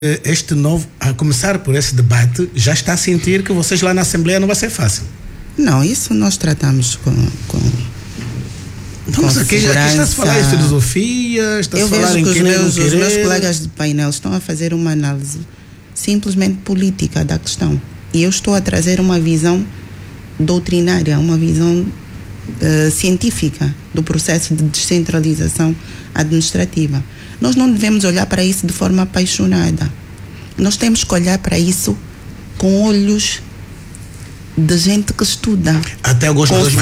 este novo, a começar por esse debate, já está a sentir que vocês lá na Assembleia não vai ser fácil? Não, isso nós tratamos com Vamos aqui está-se a falar em filosofia, está-se a falar em querer ou não querer. Os meus colegas de painel estão a fazer uma análise simplesmente política da questão. E eu estou a trazer uma visão doutrinária, uma visão científica do processo de descentralização administrativa. Nós não devemos olhar para isso de forma apaixonada. Nós temos que olhar para isso com olhos de gente que estuda. Até agosto de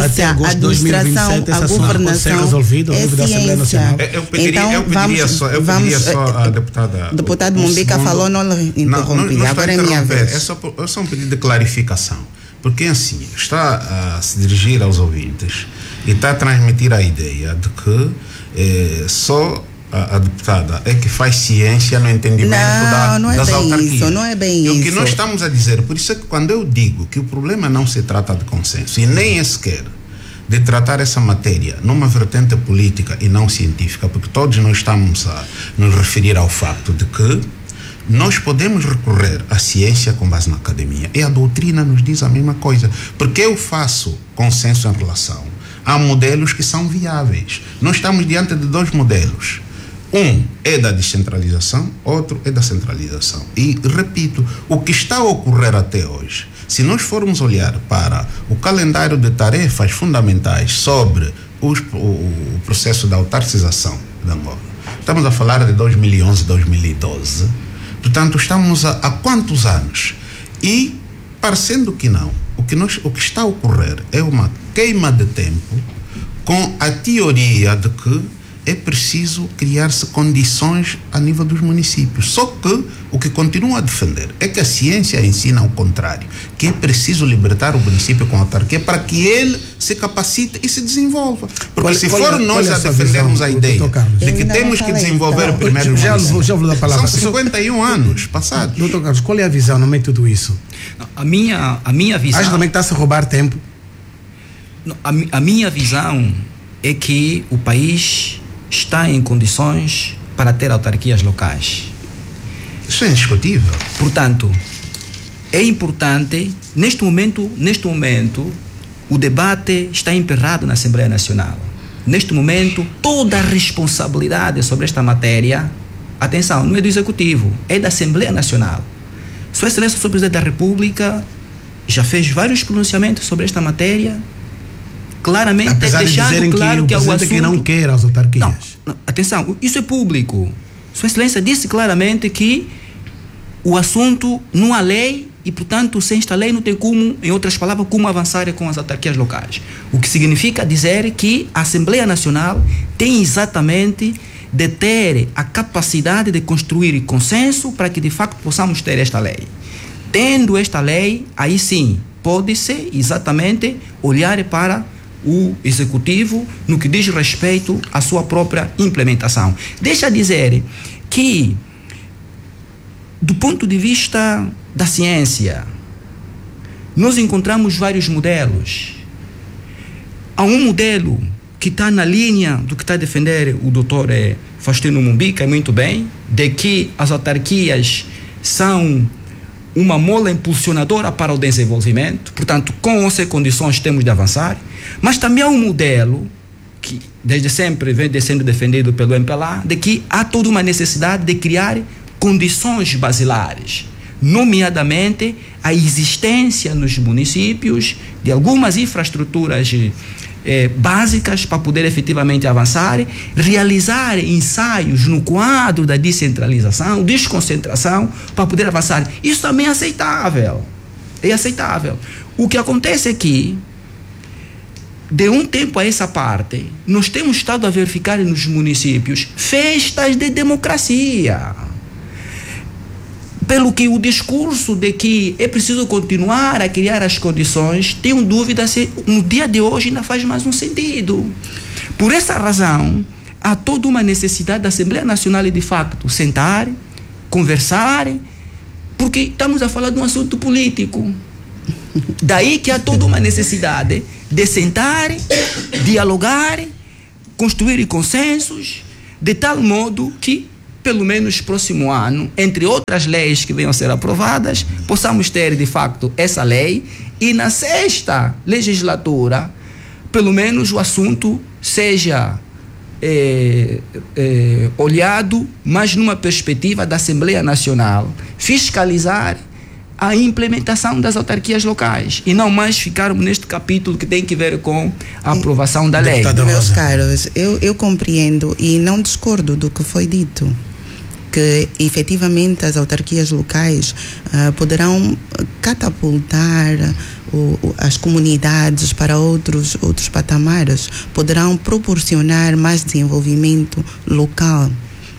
2027 a governação resolvido ao nível da Assembleia Nacional. Eu pediria só a deputada. O deputado Mombica falou, não interrompi. Agora é minha vez. É só um pedido de clarificação. Porque assim, está a se dirigir aos ouvintes e está a transmitir a ideia de que só a deputada é que faz ciência no entendimento das autarquias. Isso, não é bem isso. E o que nós estamos a dizer, por isso é que quando eu digo que o problema não se trata de consenso e nem é sequer de tratar essa matéria numa vertente política e não científica, porque todos nós estamos a nos referir ao facto de que nós podemos recorrer à ciência com base na academia e a doutrina nos diz a mesma coisa, porque eu faço consenso em relação a modelos que são viáveis. Nós estamos diante de dois modelos. Um é da descentralização, outro é da centralização. E, repito, o que está a ocorrer até hoje, se nós formos olhar para o calendário de tarefas fundamentais sobre o processo da autarcização de Angola, estamos a falar de 2011, 2012, portanto, estamos há quantos anos? E, parecendo que não, o que está a ocorrer é uma queima de tempo com a teoria de que é preciso criar-se condições a nível dos municípios. Só que o que continuo a defender é que a ciência ensina ao contrário, que é preciso libertar o município com a autarquia para que ele se capacite e se desenvolva. Porque se for nós a defendermos a ideia de que temos que desenvolver primeiro já vou dar a palavra. São 51 anos passados. Doutor Carlos, qual é a visão no meio de tudo isso? A minha visão... Acho também que está-se a roubar tempo. A minha visão é que o país está em condições para ter autarquias locais. Isso é indiscutível. Portanto, é importante, neste momento, o debate está emperrado na Assembleia Nacional. Neste momento, toda a responsabilidade sobre esta matéria, atenção, não é do Executivo, é da Assembleia Nacional. Sua Excelência, o Sr. Presidente da República, já fez vários pronunciamentos sobre esta matéria, claramente deixando claro que é o assunto que não quer as autarquias. Não, atenção, isso é público. Sua Excelência disse claramente que o assunto não há lei e, portanto, sem esta lei não tem como, em outras palavras, como avançar com as autarquias locais. O que significa dizer que a Assembleia Nacional tem exatamente de ter a capacidade de construir consenso para que, de facto, possamos ter esta lei. Tendo esta lei, aí sim, pode-se exatamente olhar para o Executivo no que diz respeito à sua própria implementação. Deixa dizer que, do ponto de vista da ciência, nós encontramos vários modelos. Há um modelo que está na linha do que está a defender o doutor Faustino Mombica, muito bem, de que as autarquias são uma mola impulsionadora para o desenvolvimento, portanto, com essas condições temos de avançar. Mas também há um modelo que desde sempre vem sendo defendido pelo MPLA, de que há toda uma necessidade de criar condições basilares, nomeadamente a existência nos municípios de algumas infraestruturas básicas para poder efetivamente avançar, realizar ensaios no quadro da descentralização, desconcentração, para poder avançar. Isso também é aceitável. É aceitável. O que acontece é que, de um tempo a essa parte, nós temos estado a verificar nos municípios festas de democracia. Pelo que o discurso de que é preciso continuar a criar as condições, tenho dúvida se no dia de hoje ainda faz mais um sentido. Por essa razão, há toda uma necessidade da Assembleia Nacional de facto sentar, conversar, porque estamos a falar de um assunto político. Daí que há toda uma necessidade de sentar, dialogar, construir consensos, de tal modo que pelo menos próximo ano, entre outras leis que venham a ser aprovadas, possamos ter de facto essa lei e na 6ª legislatura, pelo menos o assunto seja olhado, mas numa perspectiva da Assembleia Nacional, fiscalizar a implementação das autarquias locais e não mais ficarmos neste capítulo que tem que ver com a aprovação da lei. Meus caros, eu compreendo e não discordo do que foi dito, que efetivamente as autarquias locais poderão catapultar as comunidades para outros patamares, poderão proporcionar mais desenvolvimento local.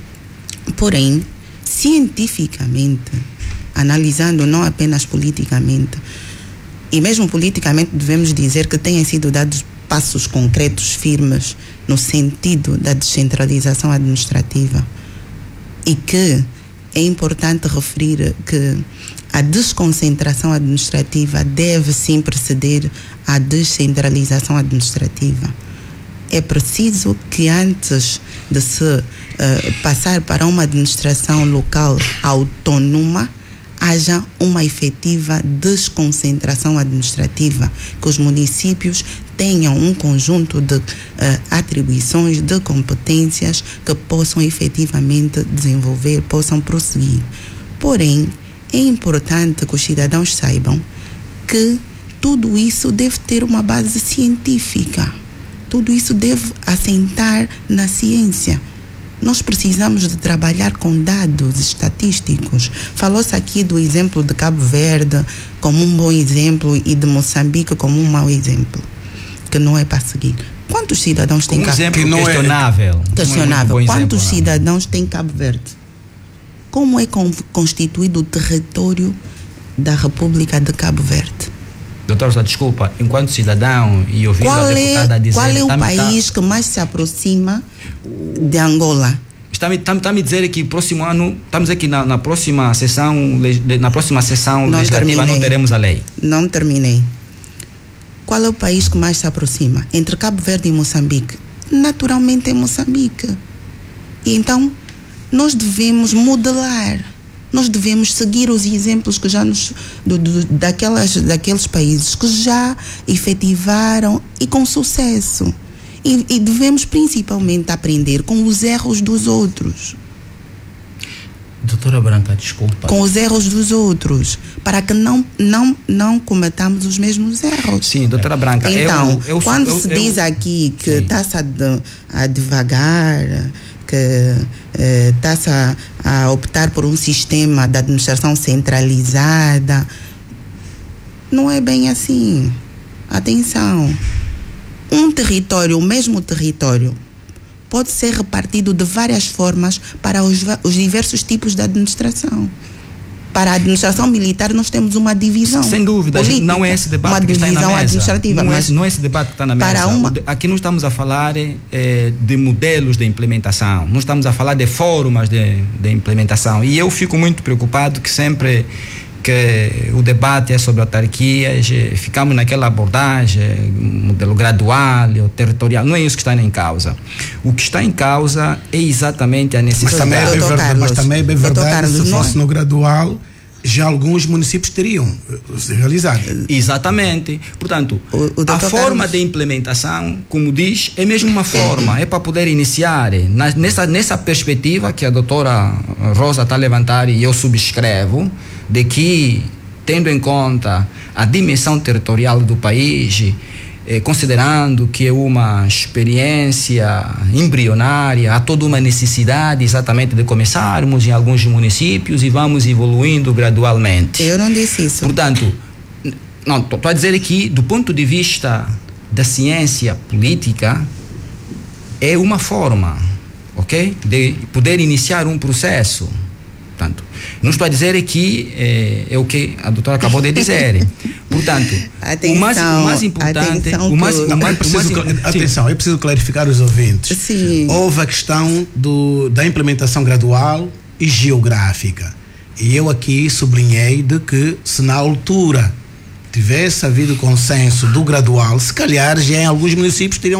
Porém, cientificamente, analisando não apenas politicamente, e mesmo politicamente devemos dizer que tenham sido dados passos concretos, firmes, no sentido da descentralização administrativa, e que é importante referir que a desconcentração administrativa deve sim preceder à descentralização administrativa. É preciso que antes de se passar para uma administração local autónoma, haja uma efetiva desconcentração administrativa, que os municípios tenham um conjunto de atribuições, de competências que possam efetivamente desenvolver, possam prosseguir. Porém, é importante que os cidadãos saibam que tudo isso deve ter uma base científica, tudo isso deve assentar na ciência. Nós precisamos de trabalhar com dados estatísticos. Falou-se aqui do exemplo de Cabo Verde como um bom exemplo e de Moçambique como um mau exemplo, que não é para seguir. Quantos cidadãos têm Cabo Verde? Um exemplo questionável. Questionável. Quantos cidadãos têm Cabo Verde? Como é constituído o território da República de Cabo Verde? Doutor, só desculpa, enquanto cidadão e ouvindo a deputada dizer... Qual é o país que mais se aproxima de Angola? Está me dizer que próximo ano, estamos aqui na próxima sessão legislativa, não teremos a lei. Não terminei. Qual é o país que mais se aproxima? Entre Cabo Verde e Moçambique? Naturalmente é Moçambique. E então, nós devemos modelar. Nós devemos seguir os exemplos que já daqueles países que já efetivaram e com sucesso. E devemos principalmente aprender com os erros dos outros. Doutora Branca, desculpa. Com os erros dos outros, para que não cometamos os mesmos erros. Sim, doutora Branca. Então, quando se diz aqui que está-se a devagar, que está-se a optar por um sistema de administração centralizada, não é bem assim. Atenção. Um território, o mesmo território, pode ser repartido de várias formas para os diversos tipos de administração. Para a administração militar nós temos uma divisão. Sem dúvida, política, não é esse debate que está na mesa. Administrativa. Não é esse debate que está na mesa. Aqui não estamos a falar de modelos de implementação, não estamos a falar de formas de implementação. E eu fico muito preocupado que sempre que o debate é sobre autarquias, ficamos naquela abordagem, modelo gradual ou territorial. Não é isso que está em causa. O que está em causa é exatamente a necessidade. Mas também é bem verdade, se fosse no gradual, já alguns municípios teriam realizado. Exatamente. Portanto, a forma de implementação, como diz, é mesmo uma forma, é para poder iniciar nessa perspectiva que a doutora Rosa está a levantar e eu subscrevo, de que, tendo em conta a dimensão territorial do país, considerando que é uma experiência embrionária, há toda uma necessidade exatamente de começarmos em alguns municípios e vamos evoluindo gradualmente. Eu não disse isso. Portanto, não, estou a dizer que, do ponto de vista da ciência política, é uma forma, ok? De poder iniciar um processo. Portanto, não estou a dizer que é o que a doutora acabou de dizer. Portanto, o mais importante... Atenção, é preciso clarificar os ouvintes. Sim. Houve a questão da implementação gradual e geográfica. E eu aqui sublinhei de que, se na altura tivesse havido consenso do gradual, se calhar já em alguns municípios teriam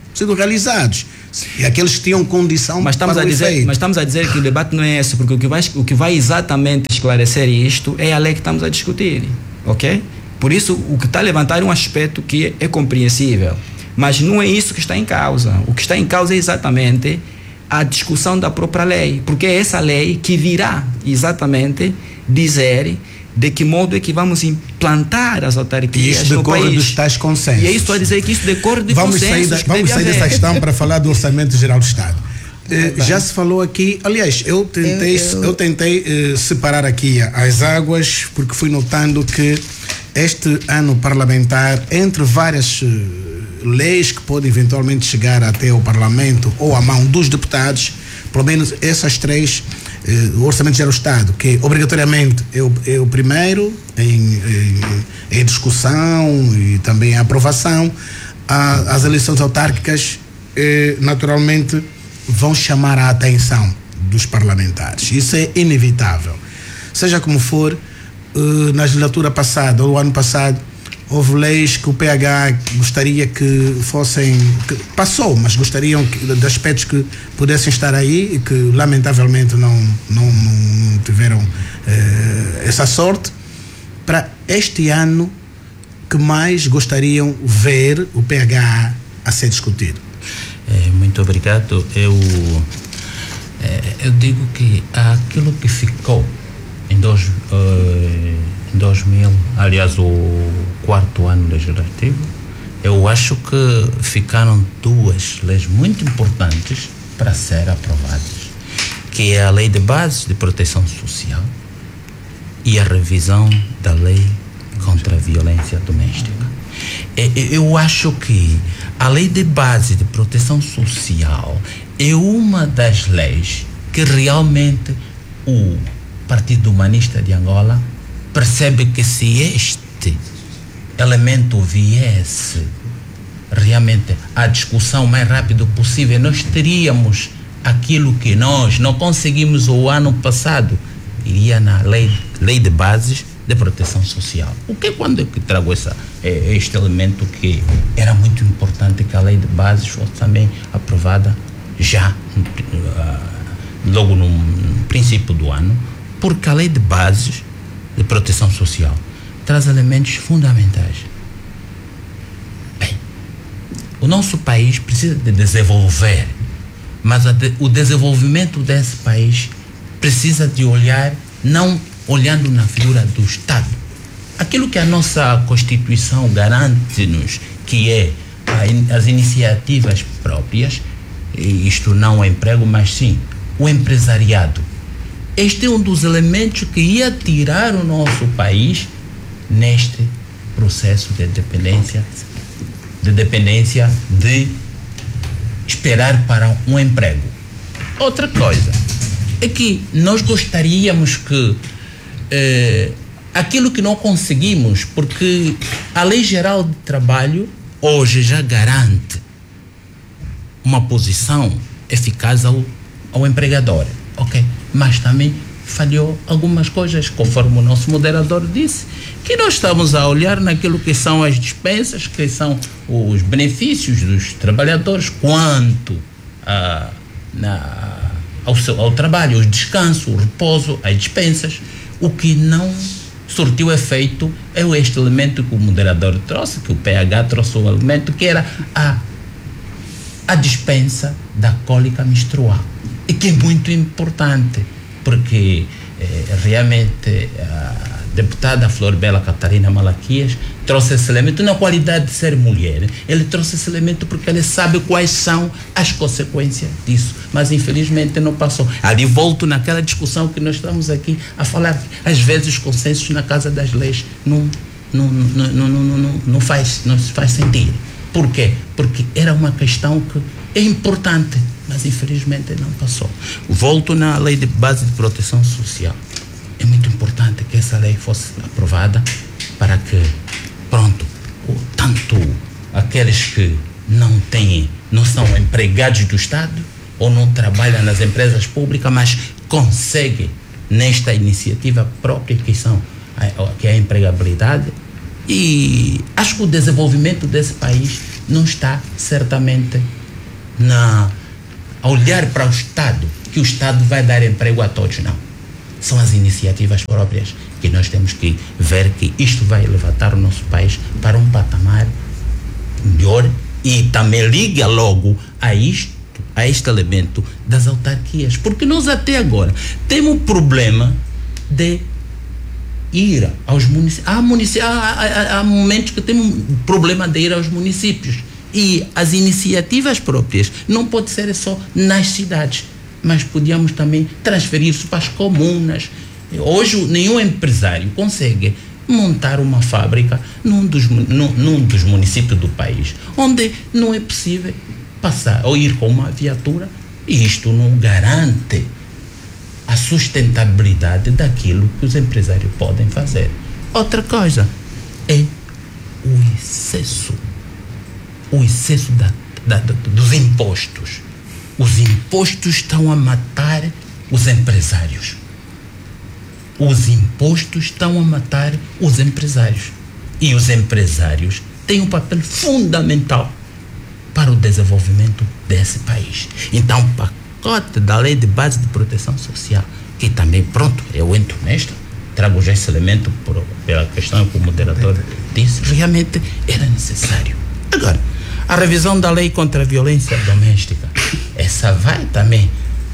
sido realizados. E aqueles que tinham condição mas estamos para a o dizer, efeito. mas estamos a dizer que o debate não é esse, porque o que vai exatamente esclarecer isto é a lei que estamos a discutir, ok? Por isso, o que está a levantar é um aspecto que é compreensível, mas não é isso que está em causa. O que está em causa é exatamente a discussão da própria lei, porque é essa lei que virá exatamente dizer de que modo é que vamos implantar as autarquias isso no país. decorre dos tais consensos. E é isso a dizer que isso decorre de Vamos consensos. sair dessa questão para falar do Orçamento Geral do Estado. Já se falou aqui, aliás, eu tentei separar aqui as águas, porque fui notando que este ano parlamentar, entre várias leis que podem eventualmente chegar até o Parlamento ou à mão dos deputados, pelo menos essas três, o Orçamento Geral do Estado, que obrigatoriamente é o primeiro em discussão e também em aprovação, as eleições autárquicas naturalmente vão chamar a atenção dos parlamentares. Isso é inevitável. Seja como for, na legislatura passada ou ano passado, houve leis que o PH gostaria que fossem, que passou, mas gostariam de aspectos que pudessem estar aí e que lamentavelmente não tiveram essa sorte. Para este ano, que mais gostariam ver o PH a ser discutido? Muito obrigado. Eu digo que aquilo que ficou em 2000, aliás, o quarto ano legislativo, eu acho que ficaram duas leis muito importantes para serem aprovadas, que é a Lei de Bases de Proteção Social e a revisão da Lei contra a Violência Doméstica. Eu acho que a Lei de Base de Proteção Social é uma das leis que realmente o Partido Humanista de Angola percebe que se este elemento viesse realmente à discussão o mais rápido possível, nós teríamos aquilo que nós não conseguimos o ano passado, iria na lei de bases de proteção social. O que quando eu trago este elemento que era muito importante que a lei de bases fosse também aprovada já logo no princípio do ano, porque a lei de bases de proteção social traz elementos fundamentais. Bem, o nosso país precisa de desenvolver, mas o desenvolvimento desse país precisa de olhar, não olhando na figura do Estado. Aquilo que a nossa Constituição garante-nos, que é as iniciativas próprias, isto não o emprego, mas sim o empresariado. Este é um dos elementos que ia tirar o nosso país neste processo de dependência de esperar para um emprego. Outra coisa é que nós gostaríamos que aquilo que não conseguimos, porque a Lei Geral de Trabalho hoje já garante uma posição eficaz ao empregador, ok? Mas também falhou algumas coisas, conforme o nosso moderador disse, que nós estamos a olhar naquilo que são as dispensas, que são os benefícios dos trabalhadores quanto ao trabalho, o descanso, o repouso, as dispensas. O que não surtiu efeito é este elemento que o moderador trouxe, que o PH trouxe o elemento, que era a dispensa da cólica menstrual, e que é muito importante, porque realmente a deputada Florbela Catarina Malaquias trouxe esse elemento na qualidade de ser mulher. Ele trouxe esse elemento porque ele sabe quais são as consequências disso, mas infelizmente não passou. Ali volto naquela discussão que nós estamos aqui a falar, às vezes os consensos na Casa das Leis não se faz sentir. Por quê? Porque era uma questão que é importante, mas infelizmente não passou. Volto na Lei de Base de Proteção Social. É muito importante que essa lei fosse aprovada para que, tanto aqueles que não são empregados do Estado ou não trabalham nas empresas públicas, mas conseguem nesta iniciativa própria que é a empregabilidade. E acho que o desenvolvimento desse país não está certamente a olhar para o Estado, que o Estado vai dar emprego a todos, não. São as iniciativas próprias que nós temos que ver que isto vai levantar o nosso país para um patamar melhor e também liga logo a isto, a este elemento das autarquias, porque nós até agora temos um problema de ir aos municípios. Há momentos que temos um problema de ir aos municípios e as iniciativas próprias não pode ser só nas cidades, mas podíamos também transferir isso para as comunas. Hoje nenhum empresário consegue montar uma fábrica num dos municípios do país, onde não é possível passar ou ir com uma viatura, e isto não garante a sustentabilidade daquilo que os empresários podem fazer. Outra coisa é o excesso dos impostos. Os impostos estão a matar os empresários. Os impostos estão a matar os empresários. E os empresários têm um papel fundamental para o desenvolvimento desse país. Então, o pacote da Lei de Base de Proteção Social, que também, pronto, eu entro nesta, trago já esse elemento pela questão que o moderador disse, realmente era necessário. Agora, a revisão da Lei contra a Violência Doméstica, essa vai também,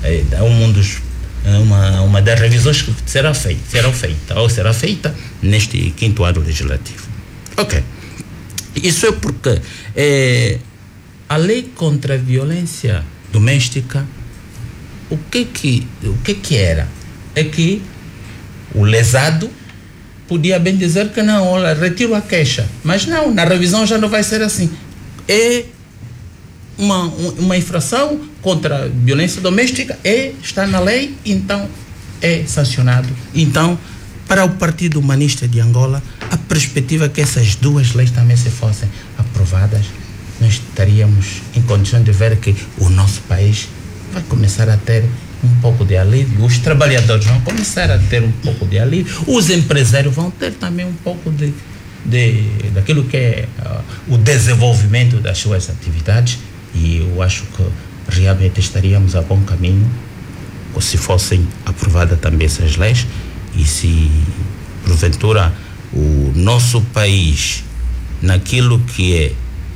uma das revisões que será feita neste 5º ano legislativo. Ok. Isso é porque a Lei contra a Violência Doméstica, o que era? É que o lesado podia bem dizer que não, olha, retiro a queixa, mas não, na revisão já não vai ser assim. É uma infração contra a violência doméstica, está na lei, então é sancionado. Então, para o Partido Humanista de Angola, a perspectiva é que essas duas leis também se fossem aprovadas, nós estaríamos em condições de ver que o nosso país vai começar a ter um pouco de alívio, os trabalhadores vão começar a ter um pouco de alívio, os empresários vão ter também um pouco daquilo que é o desenvolvimento das suas atividades, e eu acho que realmente estaríamos a bom caminho se fossem aprovadas também essas leis, e se porventura o nosso país, naquilo que é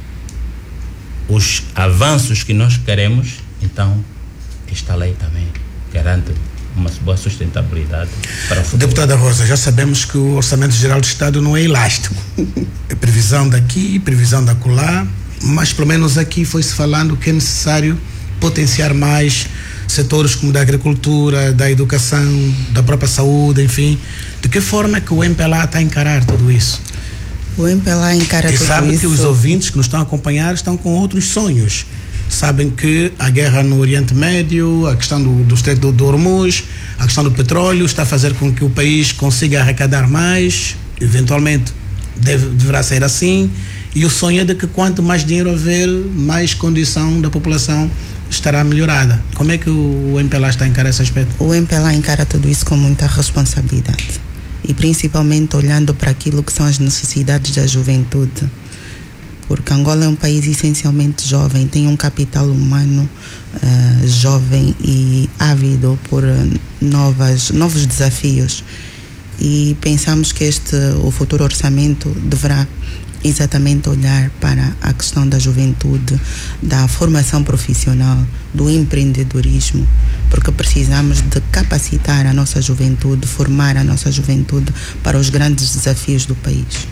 os avanços que nós queremos, então esta lei também garante uma boa sustentabilidade para o futuro. Deputada Rosa, já sabemos que o Orçamento Geral do Estado não é elástico. É previsão daqui, previsão da acolá, mas pelo menos aqui foi-se falando que é necessário potenciar mais setores como da agricultura, da educação, da própria saúde, enfim. De que forma é que o MPLA está a encarar tudo isso? O MPLA encara tudo isso. E sabe que os ouvintes que nos estão a acompanhar estão com outros sonhos. Sabem que a guerra no Oriente Médio, a questão do Estreito do Hormuz, a questão do petróleo está a fazer com que o país consiga arrecadar mais, eventualmente deverá ser assim, e o sonho é de que quanto mais dinheiro haver, mais condição da população estará melhorada. Como é que o MPLA está a encarar esse aspecto? O MPLA encara tudo isso com muita responsabilidade, e principalmente olhando para aquilo que são as necessidades da juventude, porque Angola é um país essencialmente jovem, tem um capital humano jovem e ávido por novos desafios, e pensamos que o futuro orçamento deverá exatamente olhar para a questão da juventude, da formação profissional, do empreendedorismo, porque precisamos de capacitar a nossa juventude, formar a nossa juventude para os grandes desafios do país.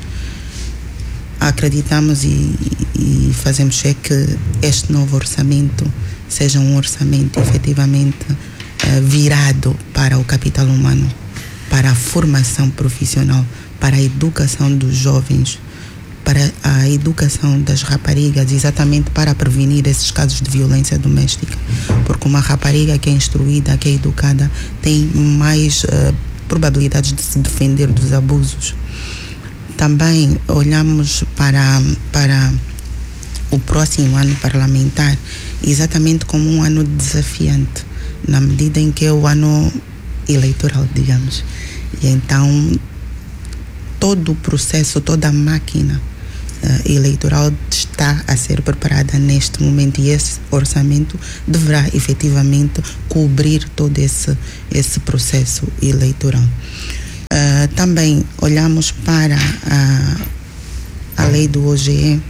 Acreditamos e fazemos é que este novo orçamento seja um orçamento efetivamente virado para o capital humano, para a formação profissional, para a educação dos jovens, para a educação das raparigas, exatamente para prevenir esses casos de violência doméstica, porque uma rapariga que é instruída, que é educada, tem mais probabilidades de se defender dos abusos. Também olhamos para o próximo ano parlamentar exatamente como um ano desafiante, na medida em que é o ano eleitoral, digamos. E então todo o processo, toda a máquina eleitoral está a ser preparada neste momento, e esse orçamento deverá efetivamente cobrir todo esse processo eleitoral. Também olhamos para a lei do OGE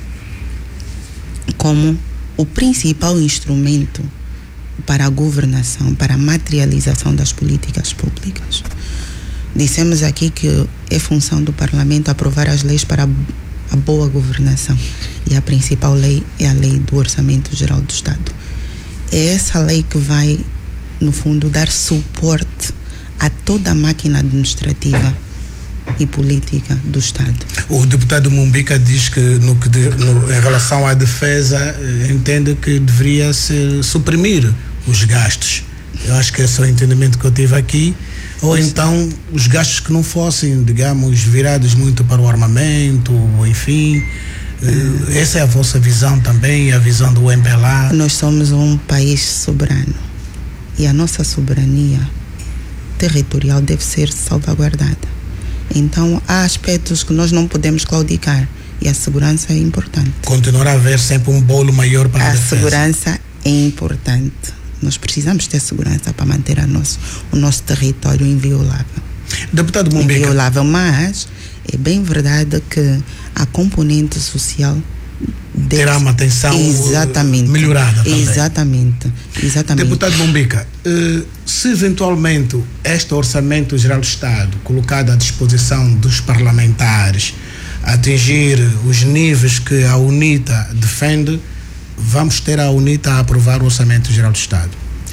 como o principal instrumento para a governação, para a materialização das políticas públicas. Dissemos aqui que é função do Parlamento aprovar as leis para a boa governação, e a principal lei é a lei do Orçamento Geral do Estado. É essa lei que vai, no fundo, dar suporte a toda a máquina administrativa e política do Estado. O deputado Mombica diz que em relação à defesa, entende que deveria se suprimir os gastos. Eu acho que esse é o entendimento que eu tive aqui. Ou então os gastos que não fossem, digamos, virados muito para o armamento, enfim. Essa é a vossa visão também, a visão do MPLA? Nós somos um país soberano e a nossa soberania territorial deve ser salvaguardada. Então há aspectos que nós não podemos claudicar, e a segurança é importante. Continuará a haver sempre um bolo maior para a defesa. A segurança é importante. Nós precisamos ter segurança para manter o nosso território inviolável. Deputado Mombica. Inviolável, mas é bem verdade que a componente social terá uma atenção melhorada também. Exatamente. Deputado Mombica, se eventualmente este Orçamento Geral do Estado, colocado à disposição dos parlamentares, atingir os níveis que a UNITA defende, vamos ter a UNITA a aprovar o Orçamento Geral do Estado?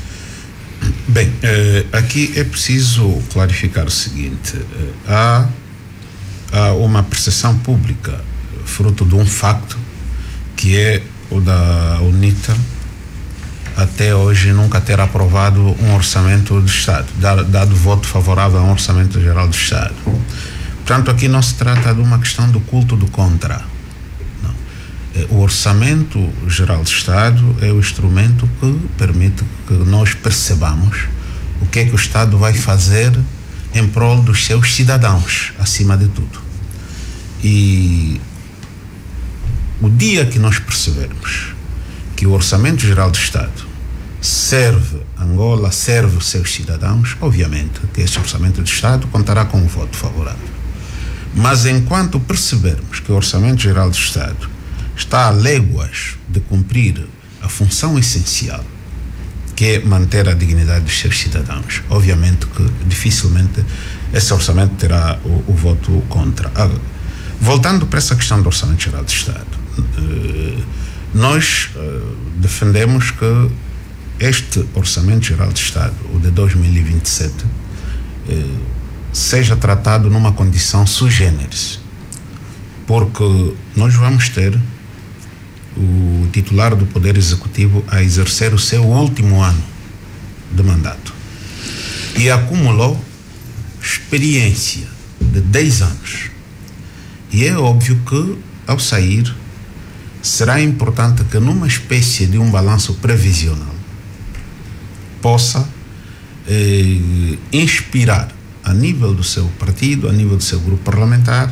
Bem, aqui é preciso clarificar o seguinte: há uma percepção pública, fruto de um facto, que é o da UNITA até hoje nunca ter aprovado um orçamento do Estado, dado voto favorável a um Orçamento Geral do Estado. Portanto, aqui não se trata de uma questão do culto do contra. O Orçamento Geral do Estado é o instrumento que permite que nós percebamos o que é que o Estado vai fazer em prol dos seus cidadãos, acima de tudo. E o dia que nós percebermos que o Orçamento Geral do Estado serve Angola, serve os seus cidadãos, obviamente que esse Orçamento do Estado contará com um voto favorável. Mas enquanto percebermos que o Orçamento Geral do Estado está a léguas de cumprir a função essencial, que é manter a dignidade dos seus cidadãos, obviamente que dificilmente esse orçamento terá o voto contra. Voltando para essa questão do Orçamento Geral do Estado, nós defendemos que este Orçamento Geral do Estado, o de 2027, seja tratado numa condição sui generis, porque nós vamos ter o titular do Poder Executivo a exercer o seu último ano de mandato e acumulou experiência de 10 anos. E é óbvio que, ao sair, será importante que numa espécie de um balanço previsional possa inspirar a nível do seu partido, a nível do seu grupo parlamentar,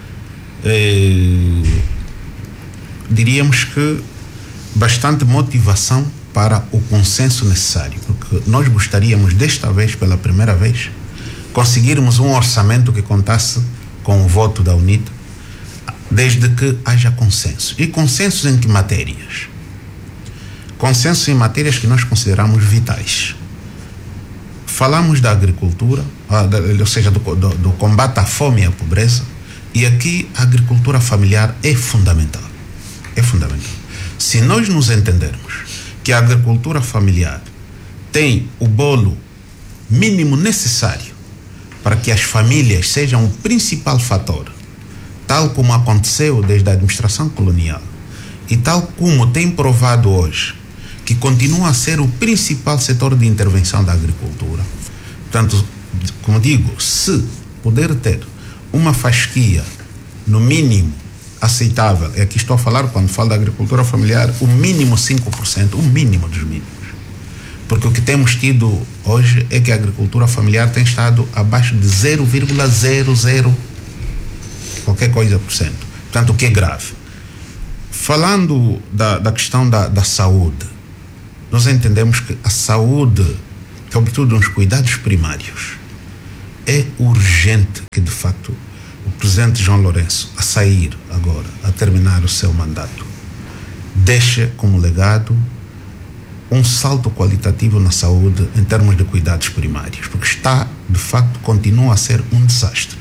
diríamos que bastante motivação para o consenso necessário, porque nós gostaríamos desta vez, pela primeira vez, conseguirmos um orçamento que contasse com o voto da UNITA, desde que haja consenso. E consensos em que matérias? Consenso em matérias que nós consideramos vitais. Falamos da agricultura, ou seja, do combate à fome e à pobreza, e aqui a agricultura familiar é fundamental. É fundamental. Se nós nos entendermos que a agricultura familiar tem o bolo mínimo necessário para que as famílias sejam o principal fator, tal como aconteceu desde a administração colonial e tal como tem provado hoje, que continua a ser o principal setor de intervenção da agricultura. Portanto, como digo, se puder ter uma fasquia, no mínimo, aceitável, e aqui estou a falar, quando falo da agricultura familiar, o mínimo 5%, o mínimo dos mínimos. Porque o que temos tido hoje é que a agricultura familiar tem estado abaixo de 0,00 qualquer coisa por cento. Portanto, o que é grave. falando da questão da saúde, nós entendemos que a saúde, sobretudo nos cuidados primários, é urgente que, de facto, o presidente João Lourenço, a sair agora, a terminar o seu mandato, deixe como legado um salto qualitativo na saúde em termos de cuidados primários, porque de facto, continua a ser um desastre.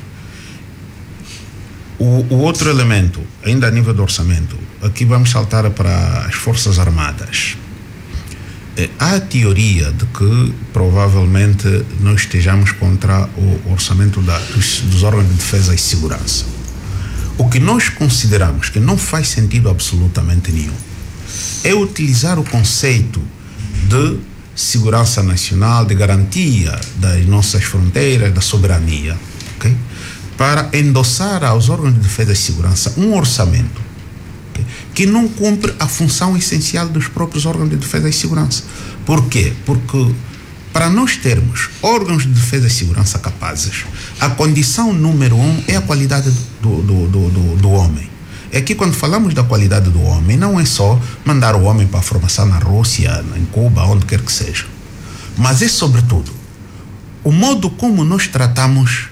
O outro elemento, ainda a nível do orçamento, aqui vamos saltar para as Forças Armadas. Há a teoria de que provavelmente não estejamos contra o orçamento dos órgãos de defesa e segurança. O que nós consideramos que não faz sentido absolutamente nenhum é utilizar o conceito de segurança nacional, de garantia das nossas fronteiras, da soberania, okay? Para endossar aos órgãos de defesa e segurança um orçamento que não cumpre a função essencial dos próprios órgãos de defesa e segurança. Por quê? Porque para nós termos órgãos de defesa e segurança capazes, a condição número 1 é a qualidade do homem. É que quando falamos da qualidade do homem, não é só mandar o homem para a formação na Rússia, em Cuba, onde quer que seja. Mas é, sobretudo, o modo como nós tratamos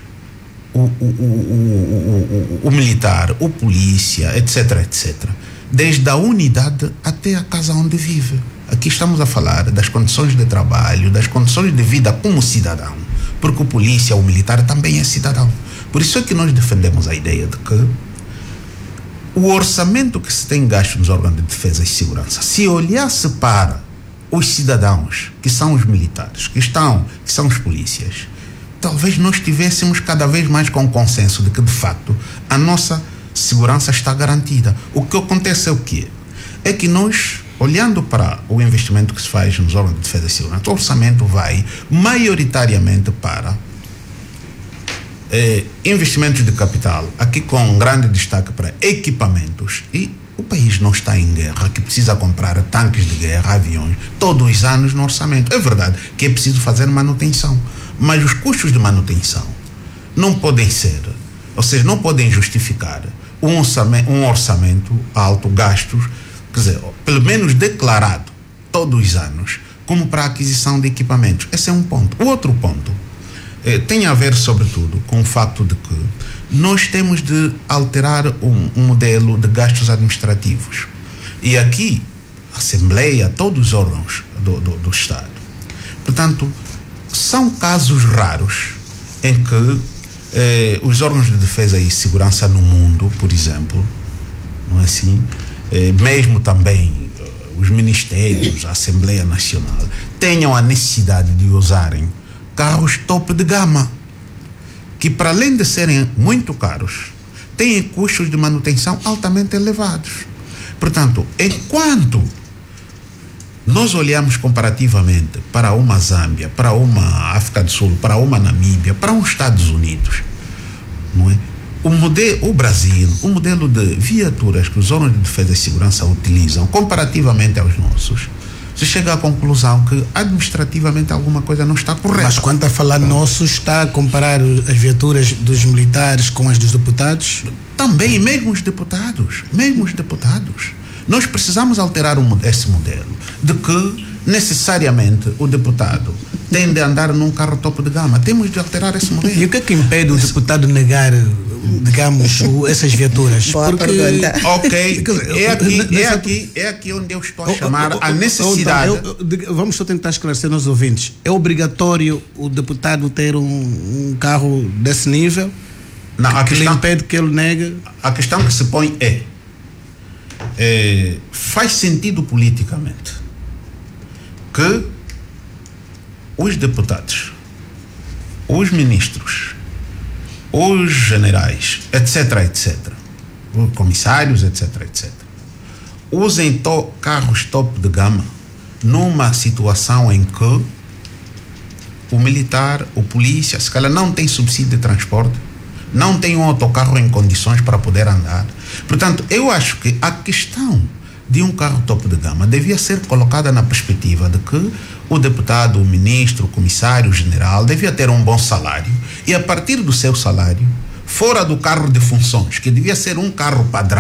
o militar, o polícia, etc., etc., desde a unidade até a casa onde vive. Aqui estamos a falar das condições de trabalho, das condições de vida como cidadão, porque o polícia, o militar também é cidadão. Por isso é que nós defendemos a ideia de que o orçamento que se tem gasto nos órgãos de defesa e segurança, se olhasse para os cidadãos, que são os militares, que são os polícias, talvez nós estivéssemos cada vez mais com consenso de que, de facto, a nossa segurança está garantida. O que acontece é o quê? É que nós, olhando para o investimento que se faz nos órgãos de defesa e segurança, o orçamento vai maioritariamente para investimentos de capital, aqui com um grande destaque para equipamentos, e o país não está em guerra, que precisa comprar tanques de guerra, aviões, todos os anos no orçamento. É verdade que é preciso fazer manutenção, mas os custos de manutenção não podem ser, ou seja, não podem justificar um orçamento alto, gastos, quer dizer, pelo menos declarado todos os anos, como para a aquisição de equipamentos. Esse é um ponto. O outro ponto tem a ver, sobretudo, com o facto de que nós temos de alterar um modelo de gastos administrativos. E aqui, a Assembleia, todos os órgãos do Estado. Portanto, são casos raros em que os órgãos de defesa e segurança no mundo, por exemplo, não é assim? Mesmo também os ministérios, a Assembleia Nacional, tenham a necessidade de usarem carros topo de gama, que, para além de serem muito caros, têm custos de manutenção altamente elevados. Portanto, enquanto nós olhamos comparativamente para uma Zâmbia, para uma África do Sul, para uma Namíbia, para os Estados Unidos, não é? O Brasil, o modelo de viaturas que os órgãos de defesa e segurança utilizam comparativamente aos nossos, se chega à conclusão que administrativamente alguma coisa não está correta. Mas quando a falar nossos, está a comparar as viaturas dos militares com as dos deputados? Também, mesmo os deputados. Nós precisamos alterar esse modelo de que necessariamente o deputado tem de andar num carro topo de gama. Temos de alterar esse modelo. E o que é que impede o deputado negar, digamos, essas viaturas? Boa pergunta. Ok, é aqui onde eu estou a chamar a necessidade. Vamos só tentar esclarecer nos ouvintes. É obrigatório o deputado ter um carro desse nível? Não, a questão, lhe impede que ele negue? A questão que se põe faz sentido politicamente que os deputados, os ministros, os generais, etc., os comissários, etc., usem carros top de gama numa situação em que o militar, o polícia, se calhar não tem subsídio de transporte, não tem um autocarro em condições para poder andar. Portanto, eu acho que a questão de um carro topo de gama devia ser colocada na perspectiva de que o deputado, o ministro, o comissário, o general devia ter um bom salário e, a partir do seu salário, fora do carro de funções, que devia ser um carro padrão,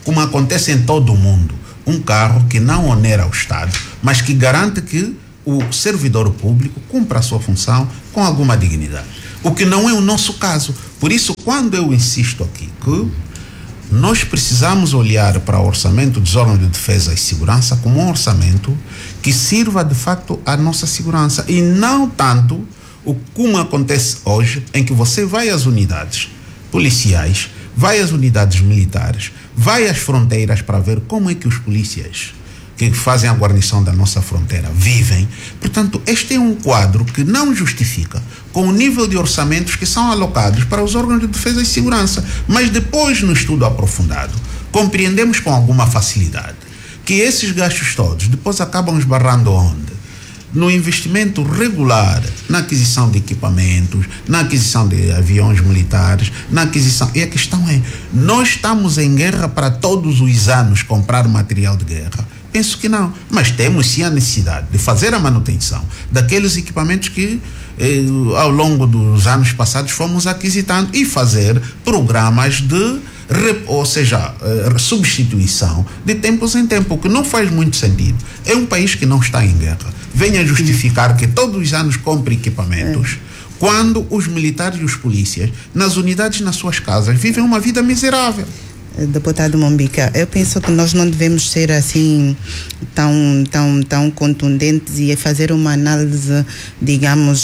como acontece em todo o mundo, um carro que não onera o Estado, mas que garante que o servidor público cumpra a sua função com alguma dignidade. O que não é o nosso caso. Por isso, quando eu insisto aqui que nós precisamos olhar para o orçamento dos órgãos de defesa e segurança como um orçamento que sirva de facto à nossa segurança e não tanto como acontece hoje, em que você vai às unidades policiais, vai às unidades militares, vai às fronteiras para ver como é que os polícias que fazem a guarnição da nossa fronteira vivem. Portanto, este é um quadro que não justifica com o nível de orçamentos que são alocados para os órgãos de defesa e segurança. Mas depois, no estudo aprofundado, compreendemos com alguma facilidade que esses gastos todos depois acabam esbarrando onde? No investimento regular, na aquisição de equipamentos, na aquisição de aviões militares, na aquisição... E a questão é, nós estamos em guerra para todos os anos comprar material de guerra? Penso que não, mas temos sim a necessidade de fazer a manutenção daqueles equipamentos que ao longo dos anos passados fomos aquisitando e fazer programas de, ou seja, substituição de tempos em tempo, o que não faz muito sentido. É um país que não está em guerra. Venha justificar que todos os anos compre equipamentos, quando os militares e os polícias, nas unidades, nas suas casas, vivem uma vida miserável. Deputado Mombica, eu penso que nós não devemos ser assim tão contundentes e fazer uma análise, digamos,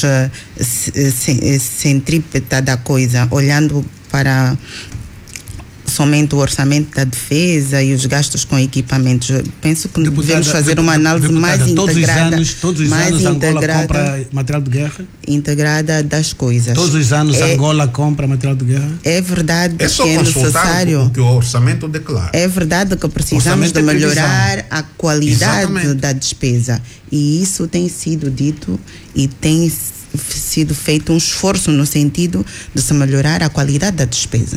centrípeta da coisa, olhando para somente o orçamento da defesa e os gastos com equipamentos. Eu penso que devemos fazer uma análise mais integrada. Todos os anos Angola compra material de guerra? Integrada das coisas. Todos os anos Angola compra material de guerra? É verdade que é necessário. O que o orçamento declara. É verdade que precisamos de melhorar a qualidade da despesa. E isso tem sido dito e tem sido feito um esforço no sentido de se melhorar a qualidade da despesa.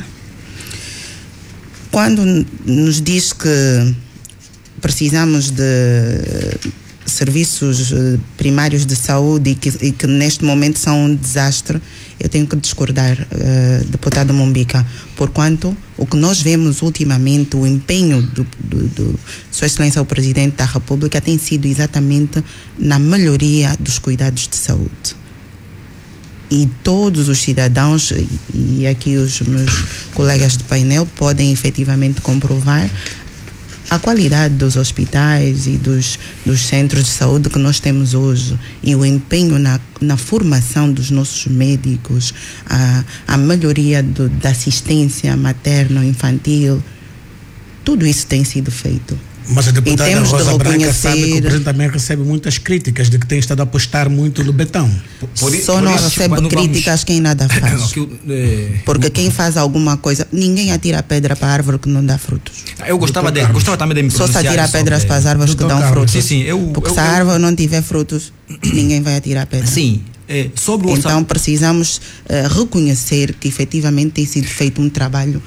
Quando nos diz que precisamos de serviços primários de saúde e que neste momento são um desastre, eu tenho que discordar, deputado Mombica, porquanto o que nós vemos ultimamente, o empenho do Sua Excelência o Presidente da República tem sido exatamente na melhoria dos cuidados de saúde. E todos os cidadãos, e aqui os meus colegas de painel podem efetivamente comprovar a qualidade dos hospitais e dos centros de saúde que nós temos hoje e o empenho na formação dos nossos médicos, a melhoria da assistência materno-infantil, tudo isso tem sido feito. Mas a deputada Rosa Branca sabe que o Presidente também recebe muitas críticas de que tem estado a apostar muito no betão. Só não recebe críticas quem nada faz. Porque quem faz alguma coisa, ninguém atira pedra para a árvore que não dá frutos. Eu gostava também de me pronunciar. Só se atira pedras para as árvores que dão frutos. Sim, porque se a árvore não tiver frutos, ninguém vai atirar pedra. Sim. Sobre o então precisamos reconhecer que efetivamente tem sido feito um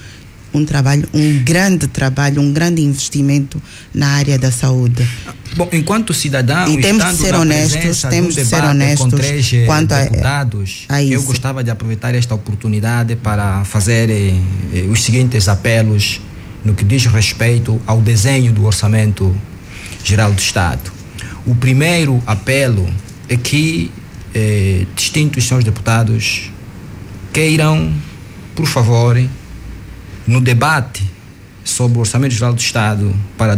grande trabalho, um grande investimento na área da saúde. Bom, enquanto cidadão, e temos de ser honestos, quanto a deputados, eu gostava de aproveitar esta oportunidade para fazer os seguintes apelos no que diz respeito ao desenho do Orçamento Geral do Estado. O primeiro apelo é que distintos senhores deputados queiram, por favor, no debate sobre o Orçamento Geral do Estado para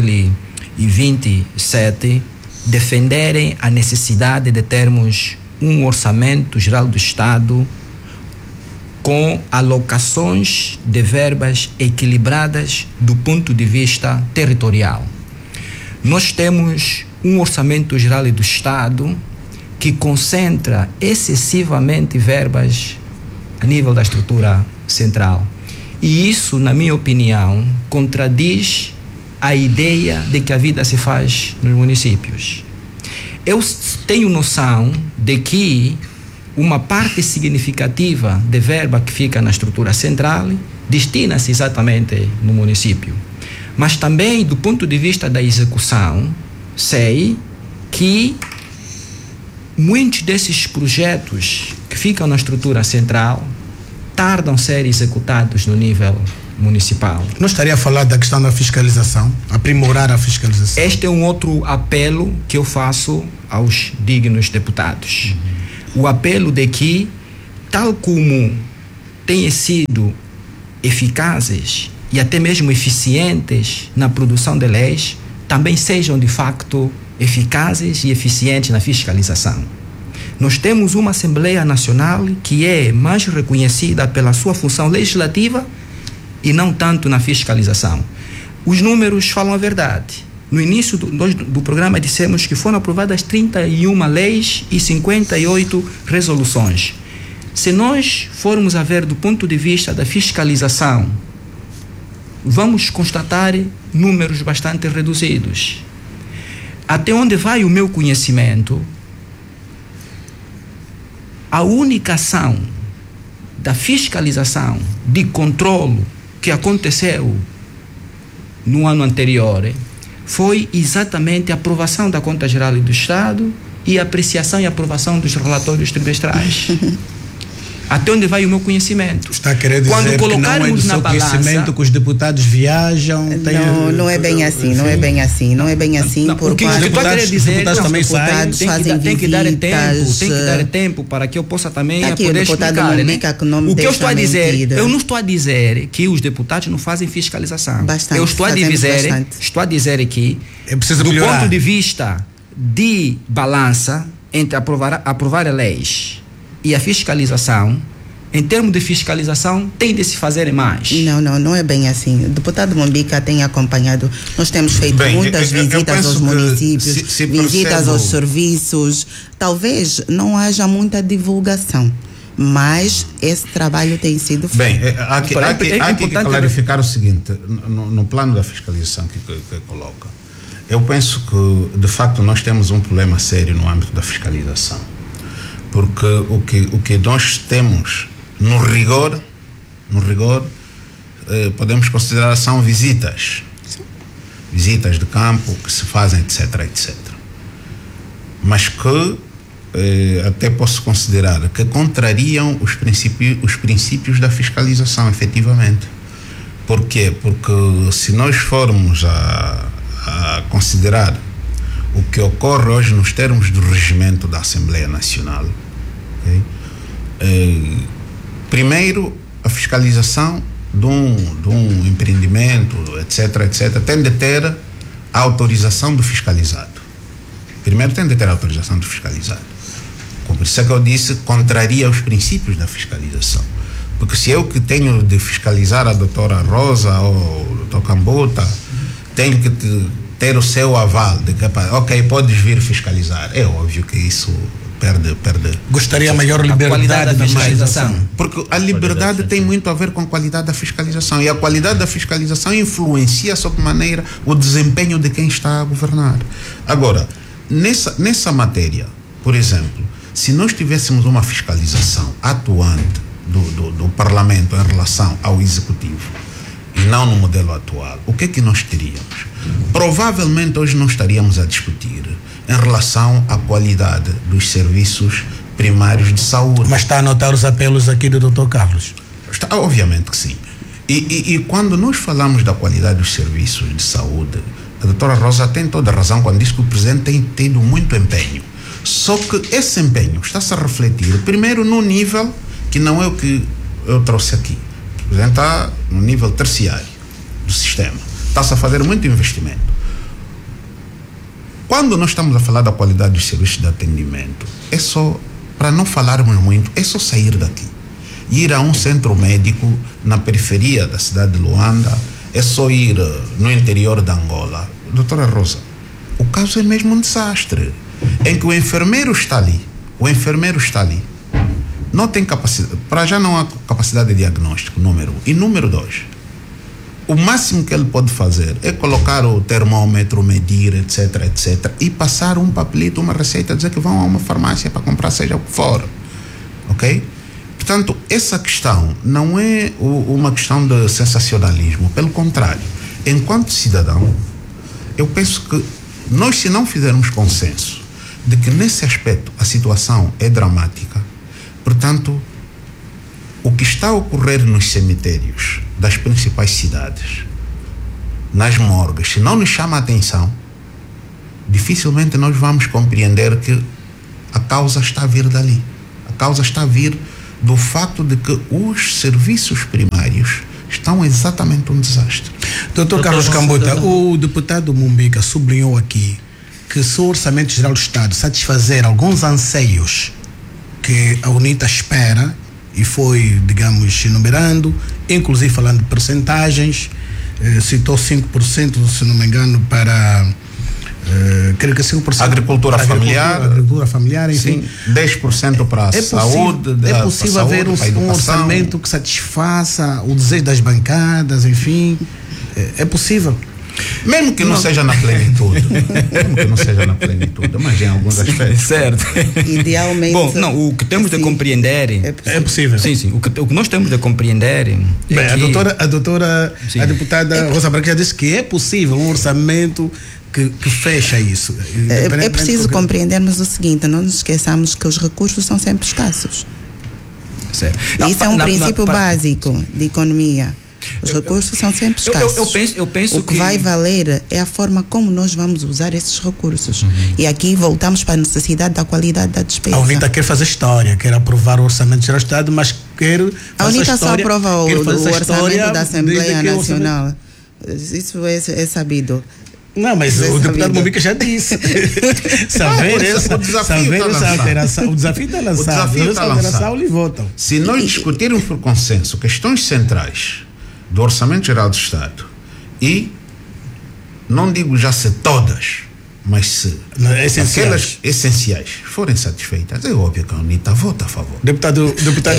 2027, defenderem a necessidade de termos um Orçamento Geral do Estado com alocações de verbas equilibradas do ponto de vista territorial. Nós temos um Orçamento Geral do Estado que concentra excessivamente verbas a nível da estrutura central. E isso, na minha opinião, contradiz a ideia de que a vida se faz nos municípios. Eu tenho noção de que uma parte significativa de verba que fica na estrutura central destina-se exatamente no município. Mas também, do ponto de vista da execução, sei que muitos desses projetos que ficam na estrutura central tardam a ser executados no nível municipal. Não estaria a falar da questão da fiscalização, aprimorar a fiscalização? Este é um outro apelo que eu faço aos dignos deputados. O apelo de que, tal como têm sido eficazes e até mesmo eficientes na produção de leis, também sejam de facto eficazes e eficientes na fiscalização. Nós temos uma Assembleia Nacional que é mais reconhecida pela sua função legislativa e não tanto na fiscalização. Os números falam a verdade. No início do programa dissemos que foram aprovadas 31 leis e 58 resoluções. Se nós formos a ver do ponto de vista da fiscalização, vamos constatar números bastante reduzidos. Até onde vai o meu conhecimento, a única ação da fiscalização, de controlo que aconteceu no ano anterior foi exatamente a aprovação da Conta Geral do Estado e a apreciação e aprovação dos relatórios trimestrais. Até onde vai o meu conhecimento? Está a querer dizer quando colocarmos que não é do seu conhecimento que os deputados viajam? Não é bem assim, não é bem assim, não é bem assim. Porque os deputados também saem, tem que dar tempo para que eu possa também poder explicar. O que eu estou a dizer, eu não estou a dizer que os deputados não fazem fiscalização. Eu estou a dizer que, do ponto de vista de balança entre aprovar leis e a fiscalização, em termos de fiscalização, tem de se fazer mais. Não é bem assim. O deputado Mombica tem acompanhado, nós temos feito muitas visitas aos municípios, visitas aos serviços. Talvez não haja muita divulgação, mas esse trabalho tem sido feito. Bem, há que clarificar o seguinte, no plano da fiscalização que coloca, eu penso que, de facto, nós temos um problema sério no âmbito da fiscalização. Porque o que nós temos no rigor, podemos considerar são visitas de campo que se fazem, etc. Mas que até posso considerar que contrariam os princípios da fiscalização, efetivamente. Por quê? Porque se nós formos a considerar o que ocorre hoje nos termos do regimento da Assembleia Nacional, primeiro, a fiscalização de um empreendimento, etc., tem de ter a autorização do fiscalizado. Primeiro tem de ter a autorização do fiscalizado. Por isso é que eu disse, contraria os princípios da fiscalização. Porque se eu que tenho de fiscalizar a doutora Rosa ou o doutor Cambuta, tenho que ter o seu aval de que, ok, podes vir fiscalizar. É óbvio que isso perde. Gostaria maior liberdade da fiscalização. Porque a liberdade tem muito a ver com a qualidade da fiscalização. E a qualidade da fiscalização influencia sobremaneira o desempenho de quem está a governar. Agora, nessa matéria, por exemplo, se nós tivéssemos uma fiscalização atuante do Parlamento em relação ao Executivo e não no modelo atual, o que é que nós teríamos? Provavelmente hoje não estaríamos a discutir em relação à qualidade dos serviços primários de saúde. Mas está a anotar os apelos aqui do Dr. Carlos? Está, obviamente que sim. E quando nós falamos da qualidade dos serviços de saúde, a doutora Rosa tem toda a razão quando diz que o Presidente tem tido muito empenho. Só que esse empenho está-se a refletir, primeiro, no nível que não é o que eu trouxe aqui. O Presidente está no nível terciário do sistema. Está-se a fazer muito investimento. Quando nós estamos a falar da qualidade dos serviços de atendimento, é só, para não falarmos muito, é só sair daqui. Ir a um centro médico na periferia da cidade de Luanda, é só ir no interior da Angola. Doutora Rosa, o caso é mesmo um desastre, em que o enfermeiro está ali, não tem capacidade, para já não há capacidade de diagnóstico, número 1. E número 2, o máximo que ele pode fazer é colocar o termômetro, medir, etc., e passar um papelito, uma receita, dizer que vão a uma farmácia para comprar seja o que for. Ok? Portanto, essa questão não é uma questão de sensacionalismo, pelo contrário. Enquanto cidadão, eu penso que nós, se não fizermos consenso de que nesse aspecto a situação é dramática, portanto, o que está a ocorrer nos cemitérios das principais cidades, nas morgues, se não nos chama a atenção, dificilmente nós vamos compreender que a causa está a vir dali. A causa está a vir do facto de que os serviços primários estão exatamente um desastre. Doutor Carlos Cambuta, o deputado Mumbica sublinhou aqui que se o Orçamento Geral do Estado satisfazer alguns anseios que a UNITA espera, e foi, digamos, enumerando, inclusive falando de percentagens, citou 5%, se não me engano, para creio que 5% agricultura familiar, enfim. Sim, 10% para a saúde. É possível haver um orçamento que satisfaça o desejo das bancadas, enfim. É possível. Mesmo que não seja na plenitude. Mas em alguns aspectos. Certo. Idealmente. Bom, não, o que temos de compreender. É possível. Sim. O que nós temos de compreender. Bem, a deputada Rosa Branca já disse que é possível um orçamento que fecha isso. É preciso compreendermos o seguinte: não nos esqueçamos que os recursos são sempre escassos. Certo. Isso é um princípio básico de economia. Os recursos são sempre escassos. Eu penso o que vai valer é a forma como nós vamos usar esses recursos. E aqui voltamos para a necessidade da qualidade da despesa. A UNITA quer fazer história, quer aprovar o Orçamento Geral do Estado, mas quer a UNITA só aprova o orçamento da Assembleia Nacional. Isso é sabido. Não, mas o deputado Mumbica já disse. O desafio está lançado. Eles votam. Se nós discutirmos por consenso questões centrais do Orçamento Geral do Estado, e não digo já se todas, mas se aquelas essenciais forem satisfeitas, é óbvio que a UNITA vota a favor. Deputado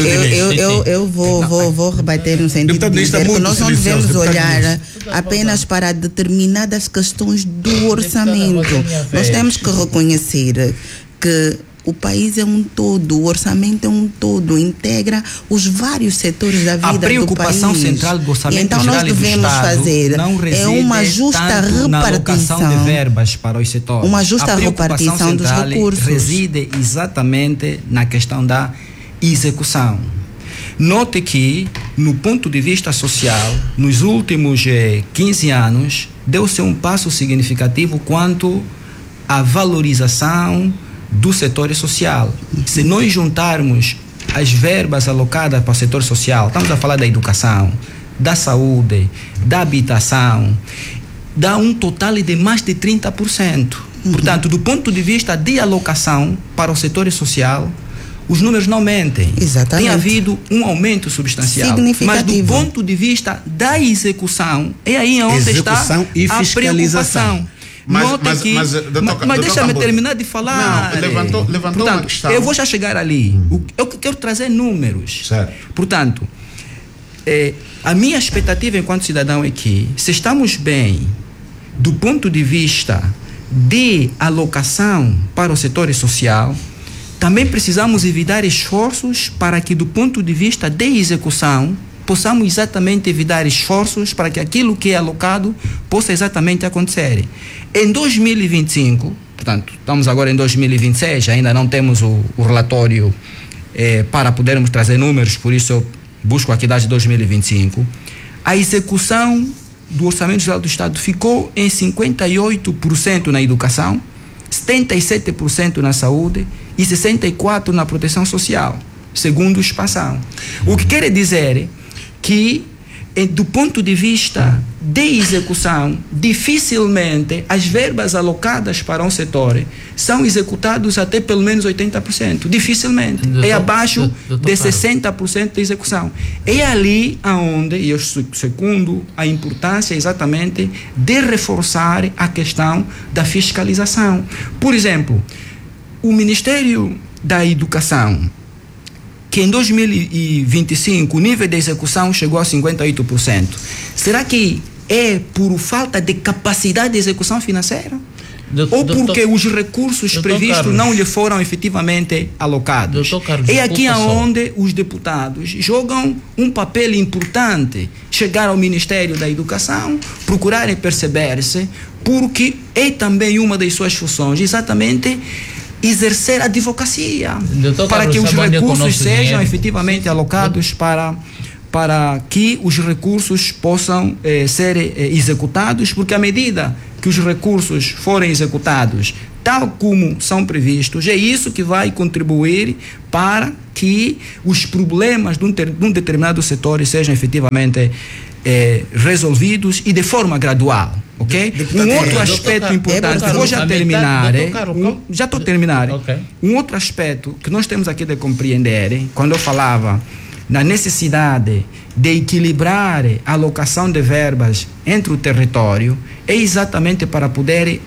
eu vou rebater no sentido de dizer que nós não devemos olhar apenas para determinadas questões do orçamento. Nós temos que reconhecer que o país é um todo, o orçamento é um todo, integra os vários setores da vida do país. A preocupação central do orçamento então geral nós devemos fazer é uma justa repartição de verbas para os setores. Uma justa repartição dos recursos. Reside exatamente na questão da execução. Note que, no ponto de vista social, nos últimos 15 anos, deu-se um passo significativo quanto à valorização do setor social. Se nós juntarmos as verbas alocadas para o setor social, estamos a falar da educação, da saúde, da habitação, dá um total de mais de 30%. Portanto, do ponto de vista de alocação para o setor social, os números não mentem. Exatamente. Tem havido um aumento substancial. Mas do ponto de vista da execução, é aí onde está a preocupação. Mas deixa-me terminar de falar. Não, levantou portanto, uma questão. Eu vou já chegar ali. Eu quero trazer números. Certo. Portanto, a minha expectativa enquanto cidadão é que, se estamos bem do ponto de vista de alocação para o setor social, também precisamos evitar esforços para que, do ponto de vista de execução, possamos exatamente evitar esforços para que aquilo que é alocado possa exatamente acontecer. Em 2025, portanto, estamos agora em 2026, ainda não temos o relatório para podermos trazer números, por isso eu busco aqui dados de 2025, a execução do Orçamento Geral do Estado ficou em 58% na educação, 77% na saúde e 64% na proteção social, segundo o expansão. O que quer dizer que, do ponto de vista de execução, dificilmente as verbas alocadas para um setor são executadas até pelo menos 80%. Dificilmente. É abaixo de 60% de execução. É ali aonde, e eu segundo a importância exatamente de reforçar a questão da fiscalização. Por exemplo, o Ministério da Educação, que em 2025 o nível de execução chegou a 58%. Será que é por falta de capacidade de execução financeira? Ou porque os recursos previstos Carlos, não lhe foram efetivamente alocados? Carlos, é aqui onde os deputados jogam um papel importante. Chegar ao Ministério da Educação, procurarem perceber-se, porque é também uma das suas funções, exatamente exercer a advocacia para que os recursos sejam efetivamente alocados para para que os recursos possam ser executados, porque à medida que os recursos forem executados tal como são previstos, é isso que vai contribuir para que os problemas de um determinado setor sejam efetivamente resolvidos e de forma gradual, ok? Um outro aspecto importante, vou já terminar, já estou a terminar. Um outro aspecto que nós temos aqui de compreender, quando eu falava na necessidade de equilibrar a alocação de verbas entre o território, é exatamente para poder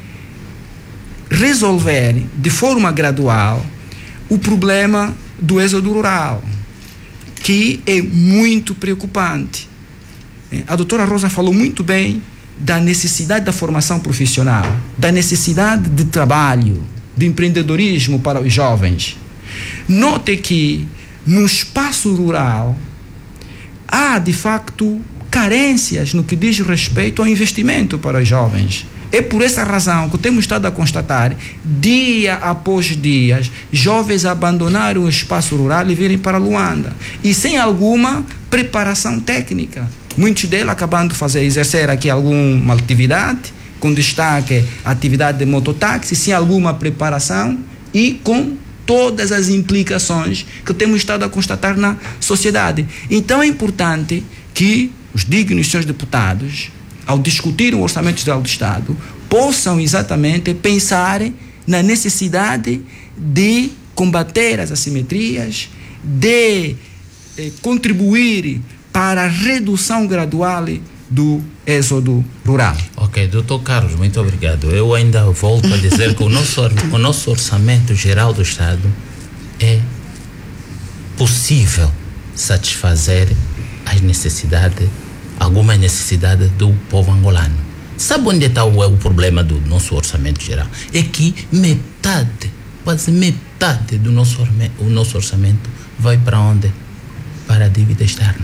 resolver de forma gradual o problema do êxodo rural, que é muito preocupante. A doutora Rosa falou muito bem da necessidade da formação profissional, da necessidade de trabalho, de empreendedorismo para os jovens. Note que no espaço rural há, de facto, carências no que diz respeito ao investimento para os jovens. É por essa razão que temos estado a constatar, dia após dia, jovens abandonaram o espaço rural e virem para Luanda, e sem alguma preparação técnica. Muitos deles acabando de exercer aqui alguma atividade, com destaque a atividade de mototáxi, sem alguma preparação e com todas as implicações que temos estado a constatar na sociedade. Então é importante que os dignos senhores deputados, ao discutir o Orçamento Geral do Estado, possam exatamente pensar na necessidade de combater as assimetrias, de contribuir para a redução gradual do êxodo rural. Ok, doutor Carlos, muito obrigado. Eu ainda volto a dizer que o nosso Orçamento Geral do Estado é possível satisfazer as necessidades, algumas necessidades do povo angolano. Sabe onde está o problema do nosso orçamento geral? É que quase metade do nosso orçamento vai para onde? Para a dívida externa.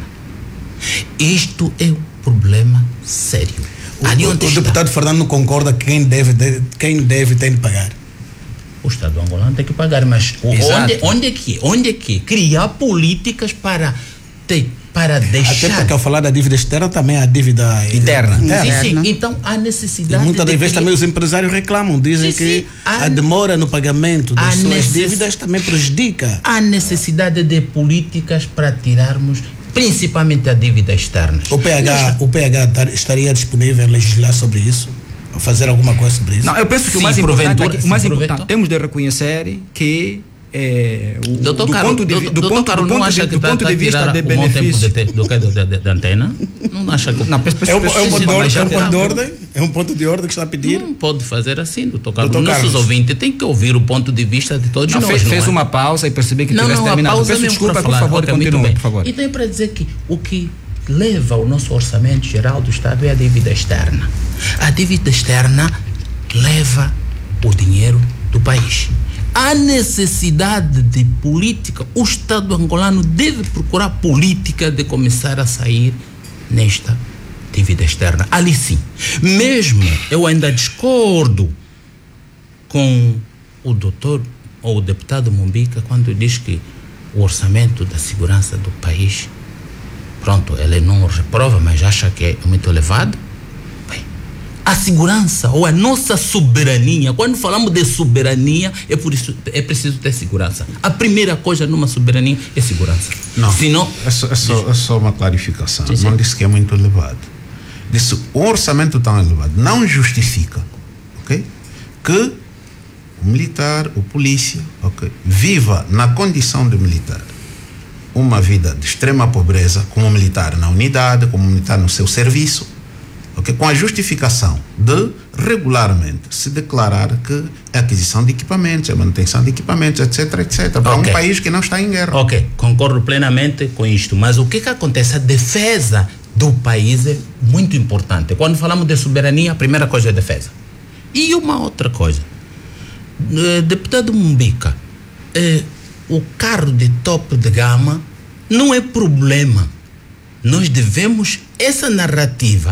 Isto é um problema sério. O deputado Fernando não concorda que quem deve tem de pagar. O Estado angolano tem que pagar, mas onde é que criar políticas para deixar... Até porque ao falar da dívida externa também a dívida interna. Sim. Então há necessidade... E muitas das vezes também os empresários reclamam, dizem que a demora no pagamento das suas dívidas também prejudica. Há necessidade de políticas para tirarmos principalmente a dívida externa. O PH estaria disponível a legislar sobre isso? A fazer alguma coisa sobre isso? Não, eu penso que o mais importante, temos de reconhecer que do ponto de vista de benefício da antena, não acha que é um ponto de ordem que está a pedir? Não pode fazer assim, doutor Carlos. Nossos ouvintes têm que ouvir o ponto de vista de todos nós. Fez uma pausa e percebi que tivesse terminado. Peço desculpa, por favor, continue, por favor. Então é para dizer que o que leva o nosso orçamento geral do Estado é a dívida externa. A dívida externa leva o dinheiro do país. Há necessidade de política. O Estado angolano deve procurar política de começar a sair nesta dívida externa. Ali sim. Mesmo eu ainda discordo com o doutor ou o deputado Mombica quando diz que o orçamento da segurança do país, pronto, ele não reprova, mas acha que é muito elevado. A segurança ou a nossa soberania, quando falamos de soberania, é preciso ter segurança. A primeira coisa numa soberania é segurança. Não, senão, é só uma clarificação. Sim. Não disse que é muito elevado. Disse o orçamento tão elevado não justifica, okay, que o militar, o polícia, okay, viva na condição de militar uma vida de extrema pobreza, como militar na unidade, como militar no seu serviço, okay, com a justificação de regularmente se declarar que é aquisição de equipamentos, é manutenção de equipamentos, etc. Para um país que não está em guerra. Ok, concordo plenamente com isto, mas o que acontece? A defesa do país é muito importante. Quando falamos de soberania, a primeira coisa é a defesa. E uma outra coisa, deputado Mombica, o carro de topo de gama não é problema. Nós devemos, essa narrativa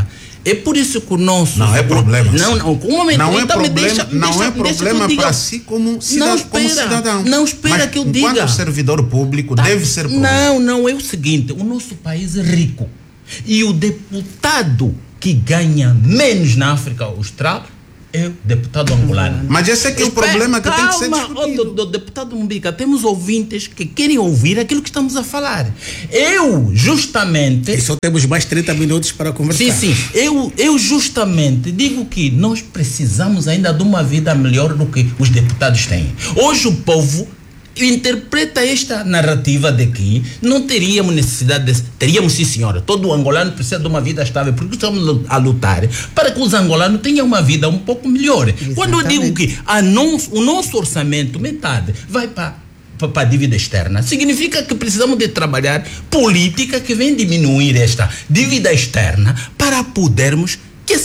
É por isso que o nosso... Não é problema. Não, um momento. Não é então problema, não é problema para si como cidadão. Não espera mas que eu diga. Enquanto servidor público deve ser problema. Não, é o seguinte, o nosso país é rico. E o deputado que ganha menos na África Austral é o deputado angolano. Mas esse é que é o problema que tem que ser discutido. Do deputado Mumbica, temos ouvintes que querem ouvir aquilo que estamos a falar. Eu, justamente... E só temos mais 30 minutos para conversar. Sim. Eu justamente digo que nós precisamos ainda de uma vida melhor do que os deputados têm. Hoje o povo interpreta esta narrativa de que não teríamos necessidade de... Teríamos, sim, senhora. Todo angolano precisa de uma vida estável, porque estamos a lutar para que os angolanos tenham uma vida um pouco melhor. Exatamente. Quando eu digo que o nosso orçamento, metade, vai para a dívida externa, significa que precisamos de trabalhar política que vem diminuir esta dívida externa para podermos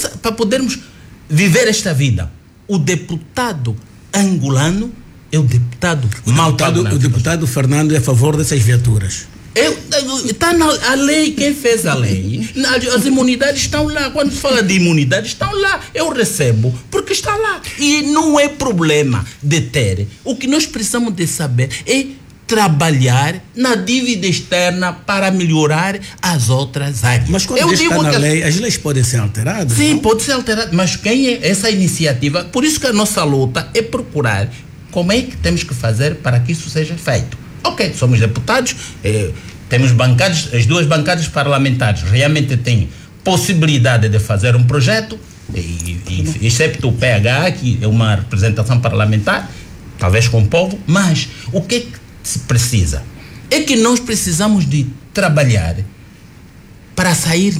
viver esta vida. O deputado angolano é o deputado O deputado Fernando é a favor dessas viaturas. Está a lei, quem fez a lei? As imunidades estão lá. Quando se fala de imunidades, estão lá. Eu recebo, porque está lá. E não é problema de ter. O que nós precisamos de saber é trabalhar na dívida externa para melhorar as outras áreas. Mas quando está na lei, as leis podem ser alteradas? Sim, não? Pode ser alterado. Mas quem é essa iniciativa? Por isso que a nossa luta é procurar como é que temos que fazer para que isso seja feito. Ok, somos deputados, temos bancadas, as duas bancadas parlamentares realmente têm possibilidade de fazer um projeto, excepto o PH, que é uma representação parlamentar, talvez com o povo, mas o que é que se precisa? É que nós precisamos de trabalhar para sair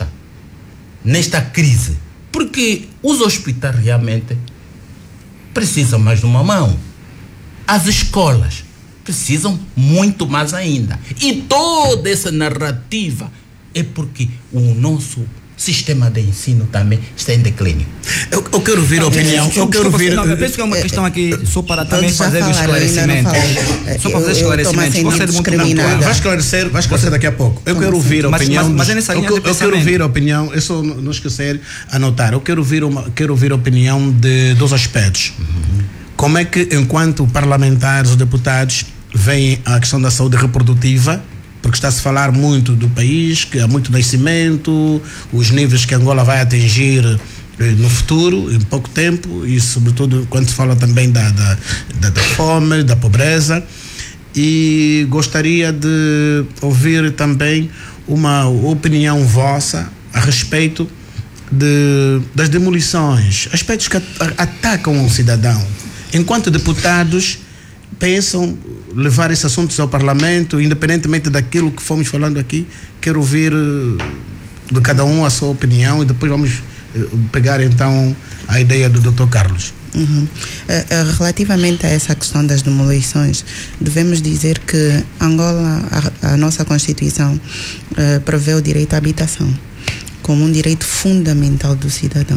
nesta crise, porque os hospitais realmente precisam mais de uma mão. As escolas precisam muito mais ainda. E toda essa narrativa é porque o nosso sistema de ensino também está em declínio. Eu quero ouvir a opinião. Eu penso que é uma questão aqui, só para também fazer o esclarecimento. Só para fazer esclarecimento. Gostaria muito pontuar. Vai esclarecer daqui a pouco. Eu quero ouvir a opinião. Mas é nessa linha de pensamento. Eu quero ouvir a opinião, eu só não esquecer anotar. Eu quero ouvir a opinião de dois aspectos. Como é que, enquanto parlamentares ou deputados, veem a questão da saúde reprodutiva, porque está-se a falar muito do país, que há muito nascimento, os níveis que Angola vai atingir no futuro, em pouco tempo, e sobretudo quando se fala também da fome, da pobreza. E gostaria de ouvir também uma opinião vossa a respeito das demolições, aspectos que atacam o cidadão. Enquanto deputados pensam levar esses assuntos ao Parlamento, independentemente daquilo que fomos falando aqui, quero ouvir de cada um a sua opinião e depois vamos pegar então a ideia do Dr. Carlos. Relativamente a essa questão das demolições, devemos dizer que Angola, a nossa Constituição, prevê o direito à habitação como um direito fundamental do cidadão.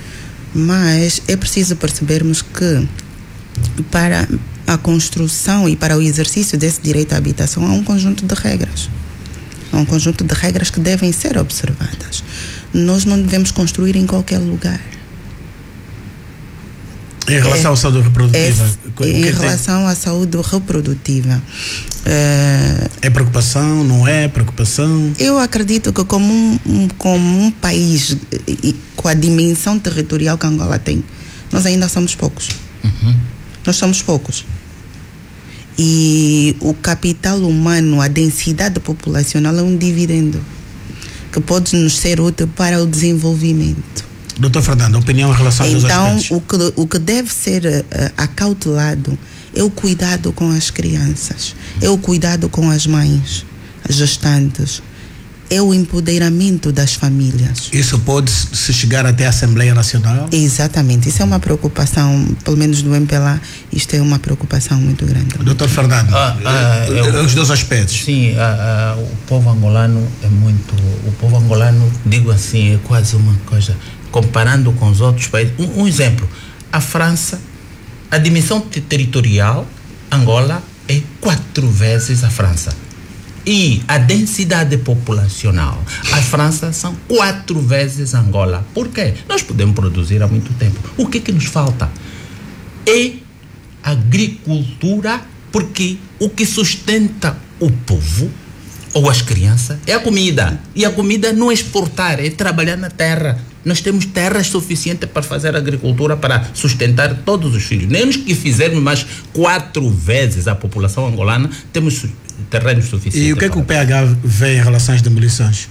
Mas é preciso percebermos que para a construção e para o exercício desse direito à habitação há um conjunto de regras. Há um conjunto de regras que devem ser observadas. Nós não devemos construir em qualquer lugar. Em relação à saúde reprodutiva? Em relação à saúde reprodutiva. É preocupação, não é preocupação? Eu acredito que como um país e com a dimensão territorial que Angola tem, nós ainda somos poucos. Nós somos poucos. E o capital humano, a densidade populacional é um dividendo que pode nos ser útil para o desenvolvimento. Doutor Fernando, opinião em relação aos aspectos? Então, o que deve ser acautelado é o cuidado com as crianças, é o cuidado com as mães, as gestantes, é o empoderamento das famílias. Isso pode se chegar até a Assembleia Nacional? Exatamente, isso é uma preocupação, pelo menos do MPLA, isto é uma preocupação muito grande. Doutor Fernando, os dois aspectos. Sim, o povo angolano é muito, digo assim, é quase uma coisa, comparando com os outros países. Um exemplo, a França, a dimensão territorial, Angola é 4 vezes a França. e a densidade populacional, a França são 4 vezes Angola. Por quê? Nós podemos produzir há muito tempo. O que nos falta? É agricultura, porque o que sustenta o povo ou as crianças é a comida. E a comida não é exportar, é trabalhar na terra. Nós temos terras suficientes para fazer agricultura para sustentar todos os filhos. Nem os que fizermos mais 4 vezes a população angolana, temos terrenos suficientes. E o que é que o PH vê em relação às demolições?